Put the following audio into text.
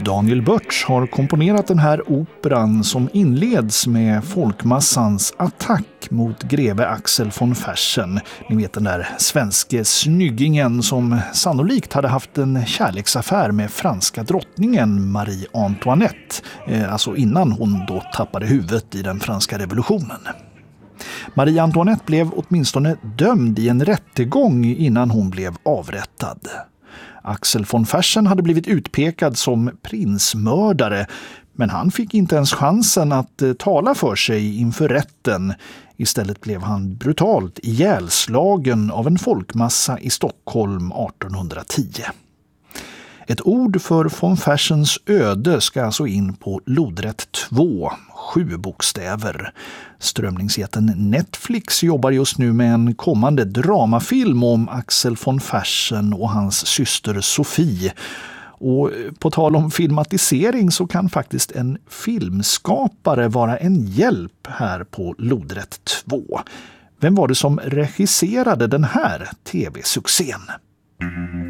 Daniel Börtz har komponerat den här operan som inleds med folkmassans attack mot greve Axel von Fersen. Ni vet den där svenske snyggingen som sannolikt hade haft en kärleksaffär med franska drottningen Marie Antoinette. Alltså innan hon då tappade huvudet i den franska revolutionen. Marie Antoinette blev åtminstone dömd i en rättegång innan hon blev avrättad. Axel von Fersen hade blivit utpekad som prinsmördare, men han fick inte ens chansen att tala för sig inför rätten. Istället blev han brutalt ihjälslagen av en folkmassa i Stockholm 1810. Ett ord för von Fersens öde ska alltså in på lodrätt 2, 7 bokstäver. Strömningsjätten Netflix jobbar just nu med en kommande dramafilm om Axel von Fersen och hans syster Sofie. Och på tal om filmatisering så kan faktiskt en filmskapare vara en hjälp här på lodrätt 2. Vem var det som regisserade den här tv-succén?